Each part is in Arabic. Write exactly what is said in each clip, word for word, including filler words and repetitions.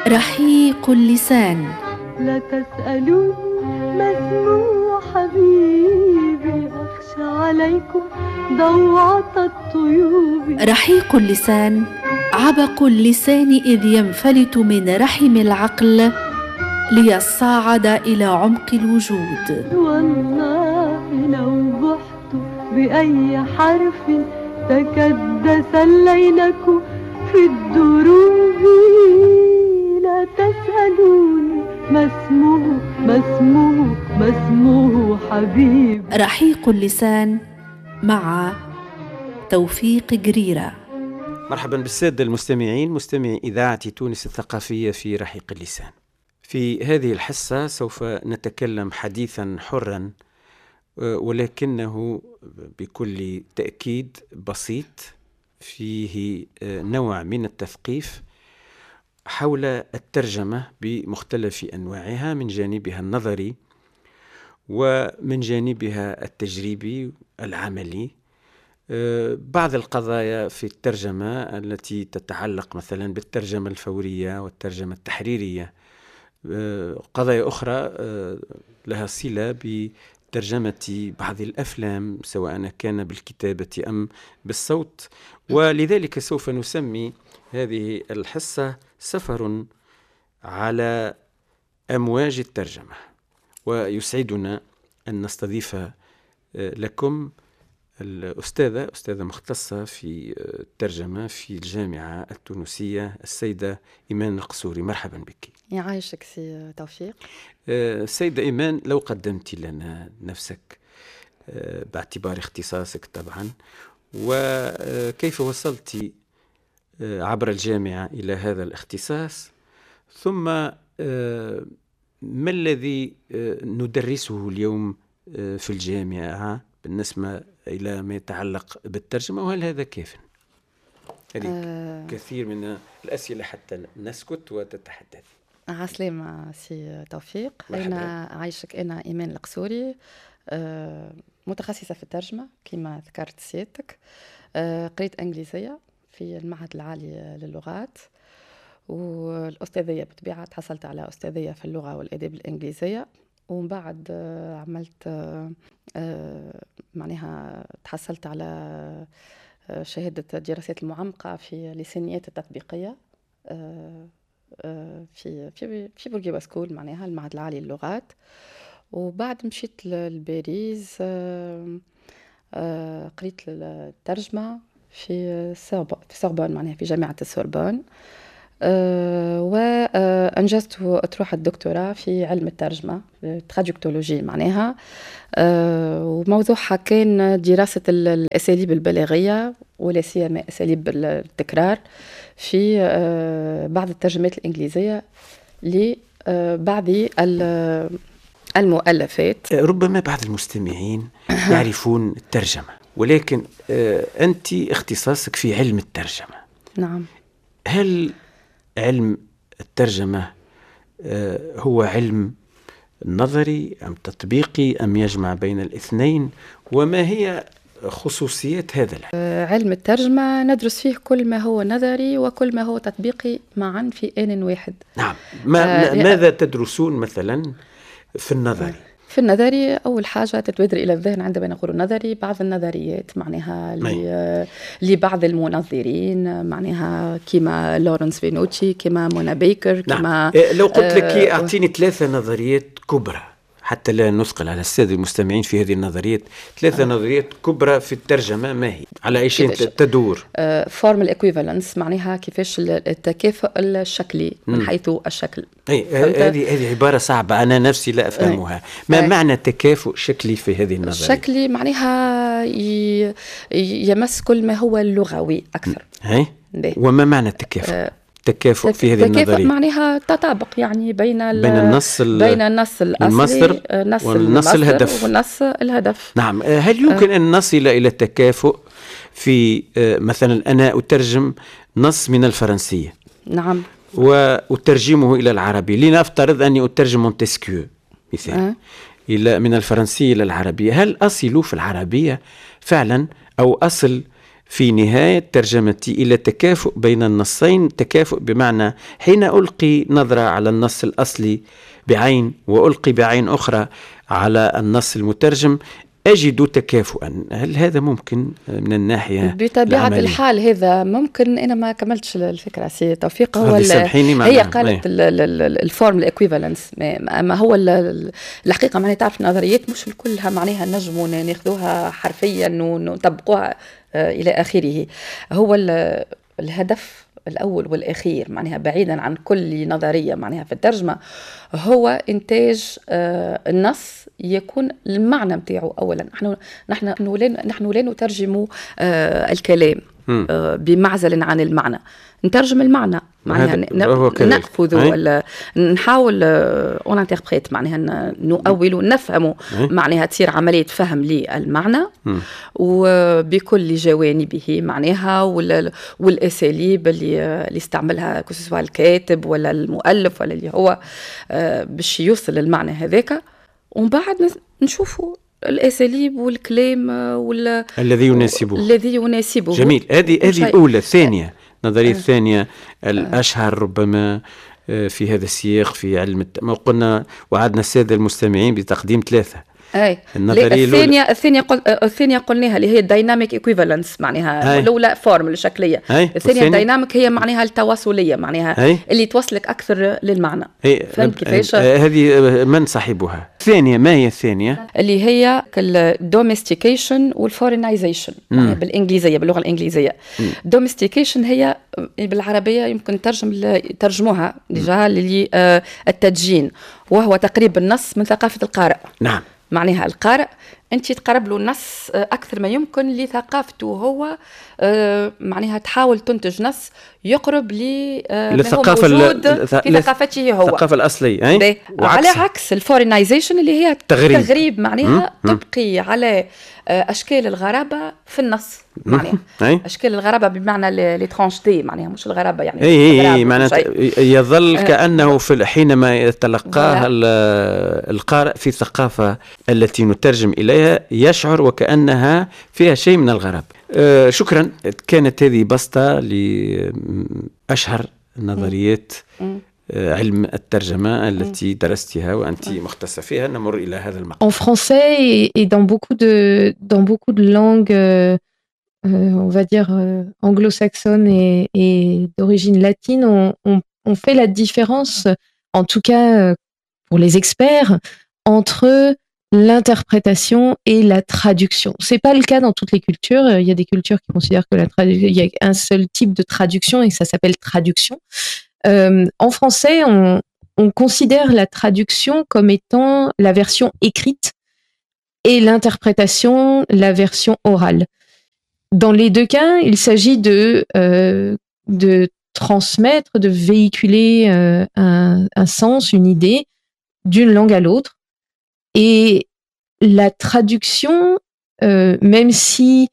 رحيق اللسان. لا تسألون ما اسمه حبيبي، أخشى عليكم ضوعة الطيوب. رحيق اللسان عبق اللسان إذ ينفلت من رحم العقل ليصعد إلى عمق الوجود. والله لو بحت بأي حرف تكدس الليلك في الدروب. لا تسألوني ما اسمه ما اسمه ما اسمه حبيب. رحيق اللسان مع توفيق قريرة. مرحبا بالسادة المستمعين، مستمعي إذاعة تونس الثقافية في رحيق اللسان. في هذه الحصة سوف نتكلم حديثا حرا ولكنه بكل تأكيد بسيط، فيه نوع من التثقيف حول الترجمة بمختلف أنواعها، من جانبها النظري ومن جانبها التجريبي العملي. بعض القضايا في الترجمة التي تتعلق مثلا بالترجمة الفورية والترجمة التحريرية، قضايا أخرى لها صلة بترجمة بعض الأفلام سواء كان بالكتابة أم بالصوت. ولذلك سوف نسمي هذه الحصة سفر على أمواج الترجمة، ويسعدنا أن نستضيف لكم الأستاذة أستاذة مختصة في الترجمة في الجامعة التونسية السيدة إيمان القصوري. مرحبا بك. يعيشك سي توفيق. سيدة إيمان، لو قدمت لنا نفسك باعتبار اختصاصك طبعا، وكيف وصلت عبر الجامعة إلى هذا الاختصاص، ثم ما الذي ندرسه اليوم في الجامعة بالنسبة إلى ما يتعلق بالترجمة، وهل هذا كاف؟ هذه أه كثير من الأسئلة حتى نسكت وتتحدث. عسلامة سي توفيق. أنا عايشك، أنا إيمان القصوري، أه متخصصة في الترجمة كما ذكرت سيادتك. أه قريت إنجليزية في المعهد العالي للغات، والأستاذية بطبيعة تحصلت على أستاذية في اللغة والأدب الإنجليزية، ومن بعد عملت معناها تحصلت على شهادة الدراسات المعمقة في لسانيات التطبيقية في في في بورقيبة سكول، معناها المعهد العالي للغات. وبعد مشيت لباريس، قريت الترجمة في سوربون، معناها في جامعة السوربون. أه وأنجزت أطروحة الدكتوراه في علم الترجمة، تراجكتولوجي معناها. أه وموضوعها كان دراسة الأساليب البلاغية ولا سيما أساليب التكرار في أه بعض الترجمات الإنجليزية لبعض المؤلفات. ربما بعض المستمعين يعرفون الترجمة، ولكن أه أنت اختصاصك في علم الترجمة. نعم. هل علم الترجمة هو علم نظري أم تطبيقي أم يجمع بين الاثنين، وما هي خصوصيات هذا العلم؟ علم الترجمة ندرس فيه كل ما هو نظري وكل ما هو تطبيقي معا في آن واحد. نعم. ما آه ماذا تدرسون مثلا في النظري؟ في النظري أول حاجة تتبادر إلى الذهن عندما نقول نظري بعض النظريات معناها لبعض المنظرين، معناها كما لورنس فينوتشي، كما مونا بيكر، كما نعم. لو قلت لك آه أعطيني ثلاثة نظريات كبرى حتى لا نثقل على السادة المستمعين في هذه النظريات، ثلاثة آه. نظريات كبرى في الترجمة، ما هي؟ على أي شيء تدور؟ فورمال ايكويفالنس، معناها كيفاش التكافؤ الشكلي من م. حيث الشكل. هذه هذه عبارة صعبة، أنا نفسي لا أفهمها. ما أي. معنى تكافؤ شكلي في هذه النظرية؟ شكلي معناها ي... يمس كل ما هو اللغوي أكثر. أي. وما معنى التكافؤ؟ آه. تكافؤ في هذه النظرية؟ تكافؤ معناها تطابق يعني بين بين النص بين النص الأصلي والنص الهدف والنص الهدف. نعم. هل يمكن أن نصل إلى التكافؤ في مثلا أنا أترجم نص من الفرنسية؟ نعم. وأترجمه إلى العربي، لنفترض أني أترجم مونتسكيو مثال أه. إلى من الفرنسية إلى العربية، هل أصل في العربية فعلا أو أصل في نهاية ترجمتي إلى تكافؤ بين النصين. تكافؤ بمعنى حين ألقي نظرة على النص الأصلي بعين وألقي بعين أخرى على النص المترجم أجد تكافؤا. هل هذا ممكن من الناحية بطبيعة العملية؟ الحال هذا ممكن. أنا ما كملتش الفكرة سي توفيق. هو هي قالت الفورم الاكويفالنس، ما هو الحقيقة معناها تعرف النظريات مش كلها معناها نجموا ناخذوها حرفيا ونطبقوها إلى آخره. هو الهدف الأول والأخير معناها بعيدا عن كل نظرية معناها في الترجمة هو إنتاج آه النص يكون المعنى متاعه أولا. نحن نحن نحن لا نترجم آه الكلام آه بمعزل عن المعنى، نترجم المعنى معناها نأخذ ولا نحاول اون انتربريت معناها نؤول ونفهم معناها تصير عملية فهم للمعنى وبكل جوانبه معناها والأساليب اللي اللي استعملها كسواء الكاتب ولا المؤلف ولا اللي هو باش يوصل المعنى هذاك. ومن بعد نشوفوا الأساليب والكلام ولا الذي يناسبه الذي يناسبه. جميل. هذه هذه الأولى. الثانية النظرية الثانية الأشهر ربما في هذا السياق في علم الت... ما قلنا وعدنا السادة المستمعين بتقديم ثلاثة. أي النظرية الثانية الثانية قل... الثانية قلناها اللي هي الدايناميك ايكويفالنس معناها الأولى فورم الشكلية. الثانية الدايناميك هي معناها التواصلية معناها أي. اللي توصلك أكثر للمعنى. فهمت كيفاش؟ هذه من صاحبها؟ الثانية ما هي الثانية؟ اللي هي الدوميستيكيشن والفورينايزيشن بالإنجليزية باللغة الإنجليزية. دوميستيكيشن هي بالعربية يمكن ترجم ترجموها ديجا اللي آه التدجين، وهو تقريب النص من ثقافة القارئ. نعم. معناها القارئ أنت تقرب له النص أكثر ما يمكن لثقافته هو، معناها تحاول تنتج نص يقرب للثقافة في ثقافته هو الثقافة الأصلية. على عكس الفورينايزيشن اللي هي تغريب, تغريب معناها تبقي على أشكال الغرابة في النص معناها أشكال الغرابة بمعنى لترانشتي معناها مش الغرابة يعني اي اي معناتها يظل كأنه في حينما يتلقاه القارئ في الثقافة التي نترجم إليها يشعر وكأنها فيها شيء من الغرابة. آه شكرا. كانت هذه بسطة لأشهر نظريات آه علم الترجمة التي درستها وأنت مختصة فيها. نمر إلى هذا المقام. En français et, et dans beaucoup de dans beaucoup de langues euh, euh, on va dire euh, anglo-saxonnes et, et d'origine latine, on, on, on fait la différence, en tout cas euh, pour les experts, entre l'interprétation et la traduction. C'est pas le cas dans toutes les cultures. Il y a des cultures qui considèrent que la traduction, il y a un seul type de traduction et ça s'appelle traduction. Euh, en français, on, on considère la traduction comme étant la version écrite et l'interprétation, la version orale. Dans les deux cas, il s'agit de, euh, de transmettre, de véhiculer euh, un, un sens, une idée d'une langue à l'autre. Et la traduction, euh, même si,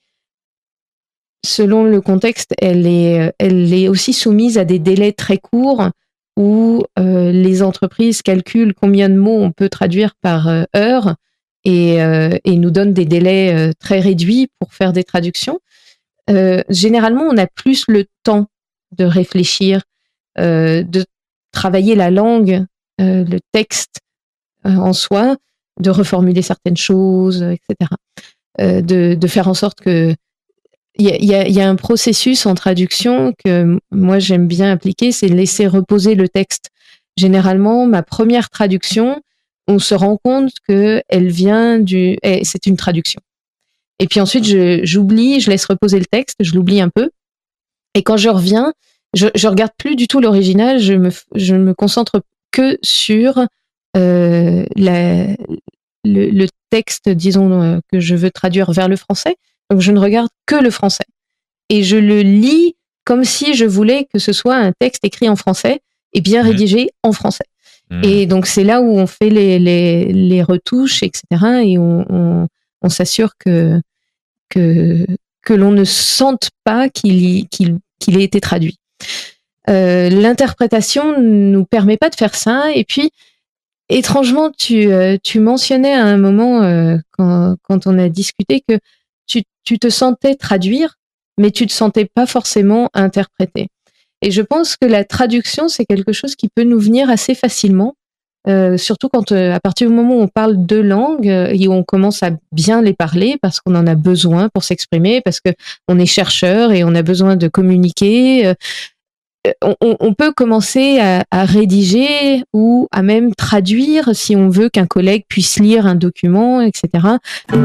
selon le contexte, elle est, elle est aussi soumise à des délais très courts où euh, les entreprises calculent combien de mots on peut traduire par euh, heure et, euh, et nous donnent des délais euh, très réduits pour faire des traductions. Euh, généralement, on a plus le temps de réfléchir, euh, de travailler la langue, euh, le texte euh, en soi, de reformuler certaines choses, et cetera. Euh, de, de faire en sorte que... Il y a, y a, y a un processus en traduction que moi j'aime bien appliquer, c'est laisser reposer le texte. Généralement, ma première traduction, on se rend compte qu'elle vient du... Eh, c'est une traduction. Et puis ensuite, je, j'oublie, je laisse reposer le texte, je l'oublie un peu. Et quand je reviens, je, je regarde plus du tout l'original, je me, je me concentre que sur euh, la, le, le texte, disons, euh, que je veux traduire vers le français. Donc, je ne regarde que le français. Et je le lis comme si je voulais que ce soit un texte écrit en français et bien rédigé mmh. en français. Mmh. Et donc, c'est là où on fait les, les, les retouches, et cetera. Et on, on, on s'assure que, que, que l'on ne sente pas qu'il, qu'il, qu'il ait été traduit. Euh, l'interprétation ne nous permet pas de faire ça. Et puis, étrangement, tu, tu mentionnais à un moment, euh, quand, quand on a discuté, que tu, tu te sentais traduire. mais tu ne te sentais pas forcément interprété. Et je pense que la traduction, c'est quelque chose qui peut nous venir assez facilement, euh, surtout quand, euh, à partir du moment où on parle deux langues euh, et où on commence à bien les parler, parce qu'on en a besoin pour s'exprimer, parce qu'on est chercheur et on a besoin de communiquer. Euh, On, on peut commencer à, à rédiger ou à même traduire si on veut qu'un collègue puisse lire un document, et cetera.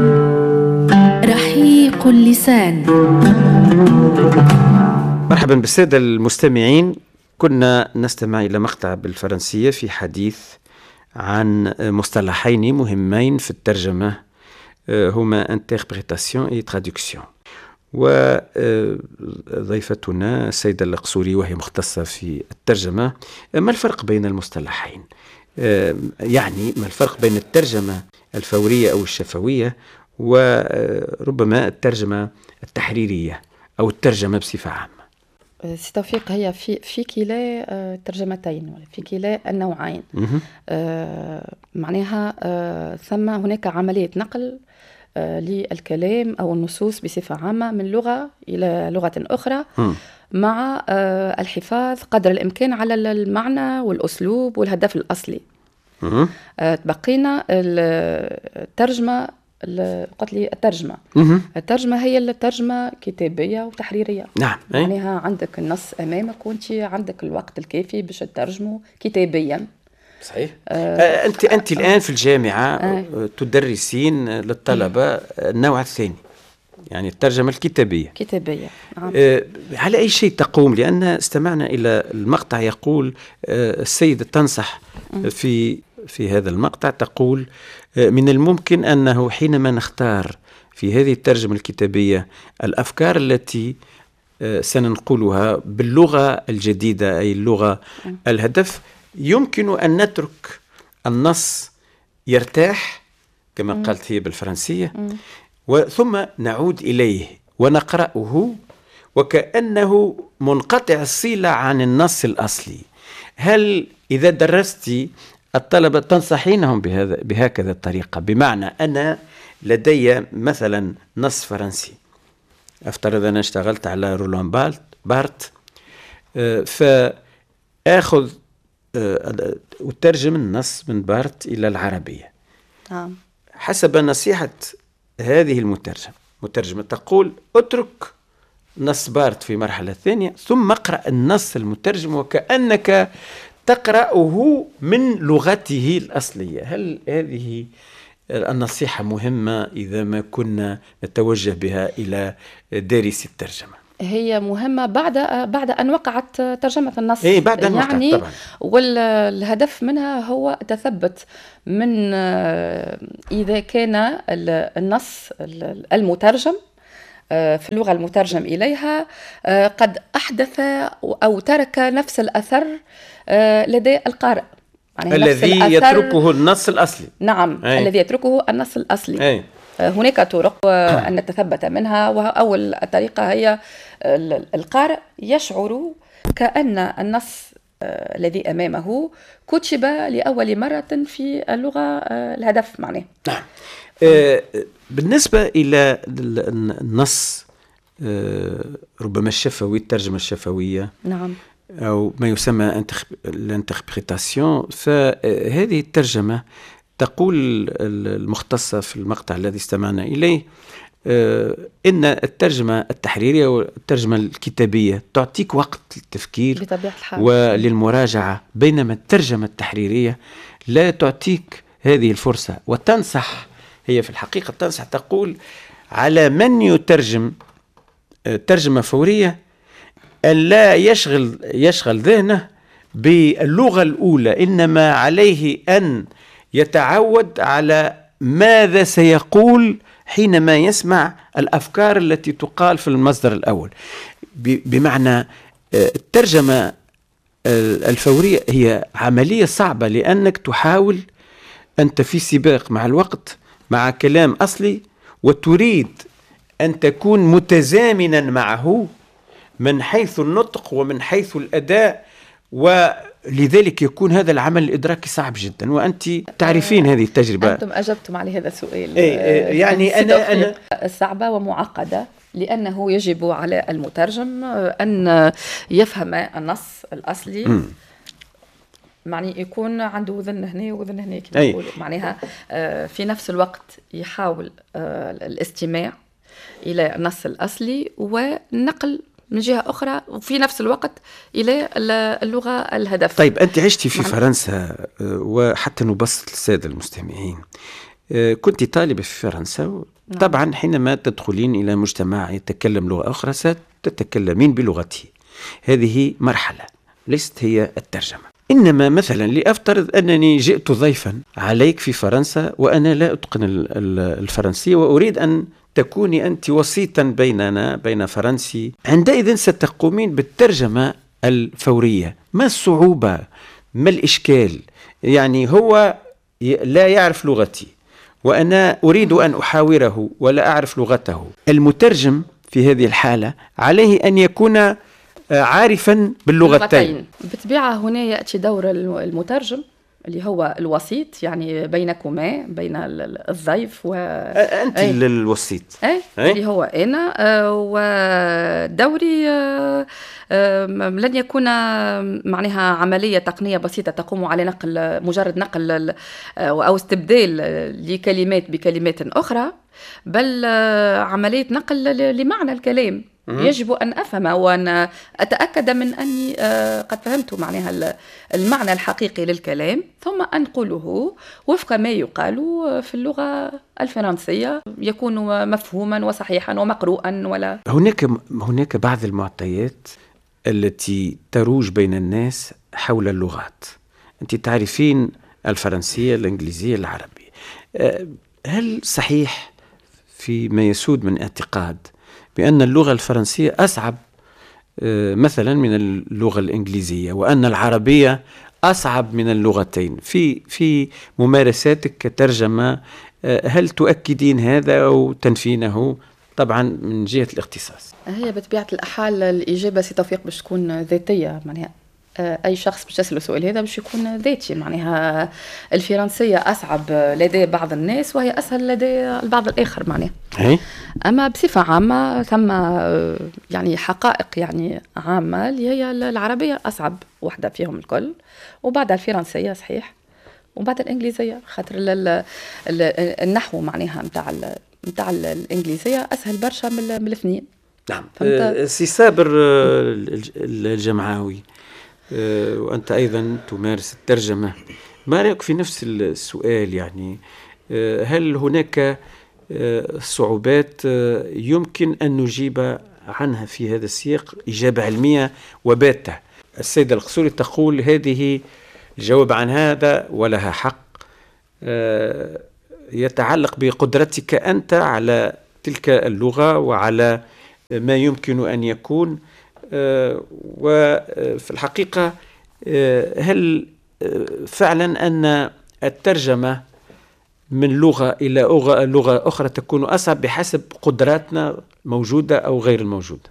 رحيق اللسان. مرحبا بالسادة المستمعين. كنا نستمع إلى مقطع بالفرنسية في حديث عن مصطلحين مهمين في الترجمة، هما interprétation et traduction. وضيفتنا السيدة القصوري وهي مختصة في الترجمة، ما الفرق بين المصطلحين؟ يعني ما الفرق بين الترجمة الفورية أو الشفوية وربما الترجمة التحريرية أو الترجمة بصفة عامة؟ سي توفيق، هي في في كلا الترجمتين ولا في كلا النوعين. آه معناها آه ثم هناك عملية نقل للكلام أو النصوص بصفة عامة من لغة إلى لغة أخرى م. مع الحفاظ قدر الإمكان على المعنى والأسلوب والهدف الأصلي. م. بقينا الترجمة، قلت لي الترجمة م. الترجمة هي الترجمة كتابية وتحريرية. نعم. معناها عندك النص أمامك وانت عندك الوقت الكافي باش تترجمه كتابيا. صحيح. آه. أنت أنت الآن في الجامعة آه. تدرسين للطلبة النوع الثاني، يعني الترجمة الكتابية. كتابية. نعم. آه. على أي شيء تقوم؟ لأن استمعنا إلى المقطع يقول آه السيدة تنصح في في هذا المقطع، تقول آه من الممكن أنه حينما نختار في هذه الترجمة الكتابية الأفكار التي آه سننقلها باللغة الجديدة، أي اللغة م. الهدف، يمكن أن نترك النص يرتاح كما م. قالت هي بالفرنسية، وثم نعود إليه ونقرأه وكأنه منقطع الصلة عن النص الأصلي. هل إذا درستي الطلبة تنصحينهم بهذا بهكذا الطريقة؟ بمعنى أنا لدي مثلا نص فرنسي، أفترض أنا اشتغلت على رولان بارت، فأخذ وترجم النص من بارت إلى العربية آه. حسب نصيحة هذه المترجم مترجمة تقول اترك نص بارت في مرحلة ثانية ثم اقرأ النص المترجم وكأنك تقرأه من لغته الأصلية. هل هذه النصيحة مهمة إذا ما كنا نتوجه بها إلى دارسي الترجمة؟ هي مهمة بعد بعد أن وقعت ترجمة النص. إيه بعد أن يعني وقعت طبعا. والهدف منها هو تثبت من إذا كان النص المترجم في اللغة المترجم إليها قد أحدث أو ترك نفس الأثر لدى القارئ، يعني الذي يتركه النص الأصلي. نعم. أي. الذي يتركه النص الأصلي. أي. هناك طرق أن نتثبت منها، وأول الطريقة هي القارئ يشعر كأن النص الذي أمامه كتب لأول مرة في اللغة الهدف معناه. نعم. بالنسبة إلى النص ربما الشفوي، الترجمة الشفوية، نعم، أو ما يسمى الانتربريتاسيون، فهذه الترجمة تقول المختصة في المقطع الذي استمعنا إليه إن الترجمة التحريرية والترجمة الكتابية تعطيك وقت للتفكير بطبيعة الحال وللمراجعة، بينما الترجمة التحريرية لا تعطيك هذه الفرصة. وتنصح، هي في الحقيقة تنصح، تقول على من يترجم ترجمة فورية أن لا يشغل يشغل ذهنه باللغة الأولى، إنما عليه أن يتعود على ماذا سيقول حينما يسمع الأفكار التي تقال في المصدر الأول. بمعنى الترجمة الفورية هي عملية صعبة، لأنك تحاول أنت في سباق مع الوقت مع كلام أصلي، وتريد أن تكون متزامنا معه من حيث النطق ومن حيث الأداء، ولذلك يكون هذا العمل الإدراكي صعب جدا، وأنت تعرفين آه هذه التجربة. أنتم أجبتم على هذا السؤال. إيه يعني أنا, أنا صعبة ومعقدة لأنه يجب على المترجم أن يفهم النص الأصلي. م. معني يكون عنده وذن هنا وذن هنا كما يقولوا، معناها في نفس الوقت يحاول الاستماع إلى النص الأصلي ونقل من جهة أخرى وفي نفس الوقت إلى اللغة الهدف. طيب أنت عشتي في فرنسا، وحتى نبسط للسادة المستمعين، كنت طالبة في فرنسا، طبعا حينما تدخلين إلى مجتمع يتكلم لغة أخرى ستتكلمين بلغته، هذه مرحلة ليست هي الترجمة. إنما مثلا لأفترض أنني جئت ضيفا عليك في فرنسا وأنا لا أتقن الفرنسية وأريد أن تكوني أنت وسيطا بيننا بين فرنسي، عندئذ ستقومين بالترجمة الفورية. ما الصعوبة؟ ما الإشكال؟ يعني هو لا يعرف لغتي وأنا أريد أن أحاوره ولا أعرف لغته. المترجم في هذه الحالة عليه أن يكون عارفا باللغتين. بالطبيعة هنا يأتي دور المترجم اللي هو الوسيط، يعني بينكما بين الضيف و أنت أي. الوسيط أي. أي. اللي هو أنا، ودوري لن يكون معناها عملية تقنية بسيطة تقوم على نقل مجرد نقل أو استبدال لكلمات بكلمات أخرى، بل عملية نقل لمعنى الكلام. يجب أن أفهم وأن أتأكد من أني قد فهمت معناها المعنى الحقيقي للكلام، ثم أنقله وفق ما يقال في اللغة الفرنسية يكون مفهوما وصحيحا ومقروءا. ولا هناك هناك بعض المعطيات التي تروج بين الناس حول اللغات. أنت تعرفين الفرنسية، الإنجليزية، العربية. هل صحيح فيما يسود من اعتقاد بأن اللغة الفرنسية أصعب مثلا من اللغة الإنجليزية، وأن العربية أصعب من اللغتين في في ممارساتك كترجمة؟ هل تؤكدين هذا أو تنفينه طبعا من جهة الاختصاص؟ هي بطبيعة الحال الإجابة سي توفيق باش تكون ذاتية، معناها أي شخص باش يسأل السؤال هذا باش يكون ذاتي. معناها الفرنسية أصعب لدى بعض الناس وهي أسهل لدى البعض الآخر معناها. أما بصفة عامة ثم يعني حقائق يعني عامة اللي هي العربية أصعب وحدة فيهم الكل، وبعدها الفرنسية صحيح، وبعد الإنجليزية خاطر النحو معناها متاع متاع الإنجليزية أسهل برشا من الاثنين. نعم. سي صابر الجمعاوي، وأنت أيضا تمارس الترجمة، ما رأيك في نفس السؤال؟ يعني هل هناك صعوبات يمكن أن نجيب عنها في هذا السياق إجابة علمية وباتة؟ السيدة القصوري تقول هذه الجواب عن هذا ولها حق، يتعلق بقدرتك أنت على تلك اللغة وعلى ما يمكن أن يكون. وفي الحقيقة هل فعلا أن الترجمة من لغة إلى لغة أخرى تكون أصعب بحسب قدراتنا موجودة أو غير الموجودة؟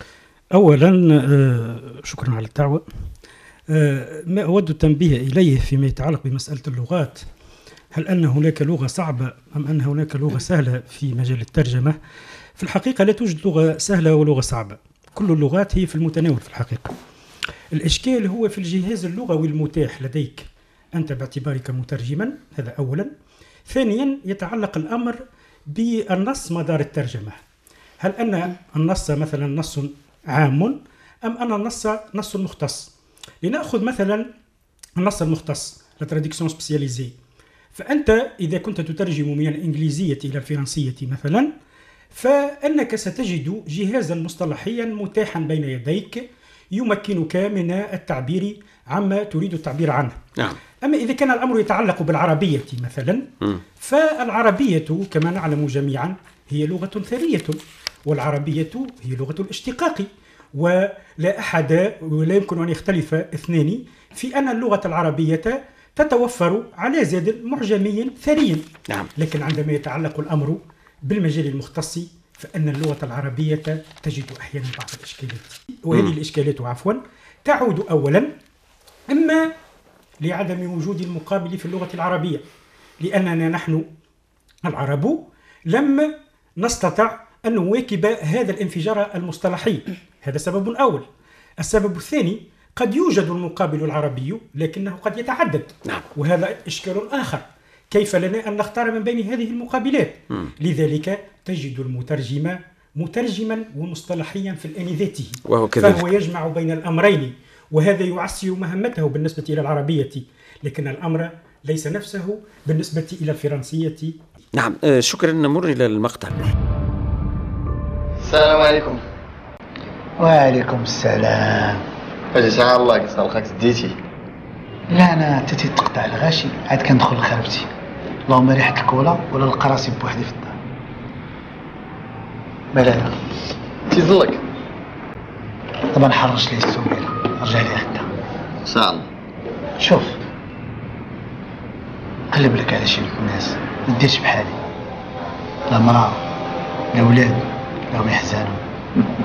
أولا شكرا على الدعوة. ما أود التنبيه إليه فيما يتعلق بمسألة اللغات، هل أن هناك لغة صعبة أم أن هناك لغة سهلة في مجال الترجمة؟ في الحقيقة لا توجد لغة سهلة ولغة صعبة، كل اللغات هي في المتناول في الحقيقة. الإشكال هو في الجهاز اللغوي المتاح لديك أنت باعتبارك مترجما، هذا أولا. ثانيا يتعلق الأمر بالنص مدار الترجمة، هل أن النص مثلا نص عام أم أن النص نص مختص؟ لنأخذ مثلا النص المختص la traduction spécialisée، فأنت إذا كنت تترجم من الإنجليزية إلى الفرنسية مثلا، فإنك ستجد جهازا مصطلحيا متاحا بين يديك يمكنك من التعبير عما تريد التعبير عنه. نعم. أما إذا كان الأمر يتعلق بالعربية مثلا، م. فالعربية كما نعلم جميعا هي لغة ثرية، والعربية هي لغة الاشتقاق، ولا أحد ولا يمكن أن يختلف اثنان في أن اللغة العربية تتوفر على زاد معجمي ثري. نعم. لكن عندما يتعلق الأمر بالمجال المختص فإن اللغة العربية تجد أحيانا بعض الإشكالات، وهذه الإشكالات عفوا تعود أولا إما لعدم وجود المقابل في اللغة العربية، لأننا نحن العرب لم نستطع أن نواكب هذا الانفجار المصطلحي. هذا سبب أول. السبب الثاني، قد يوجد المقابل العربي لكنه قد يتعدد. نعم. وهذا إشكال آخر، كيف لنا أن نختار من بين هذه المقابلات؟ م. لذلك تجد المترجم مترجما ومصطلحيا في الآن ذاته، وهو كذلك. فهو يجمع بين الأمرين، وهذا يعسر مهمته بالنسبة إلى العربية، لكن الأمر ليس نفسه بالنسبة إلى الفرنسية. نعم. آه شكرا. نمر إلى المقطع. السلام عليكم. وعليكم السلام. اجي ساعة الله قصر الخاك ديتي. لا انا تتي تقطع الغاشي عاد كندخل لخربتي، اللهم ريحة الكولا ولا القراصي بوحدي في الدار. مالا تيزلك طبعا حرش لي السويله، رجع لي غدا ان شاء الله. شوف قلب لك على شي ناس، ما ديرش بحالي، لا مرأة لا ولاد راهم يحزنوا.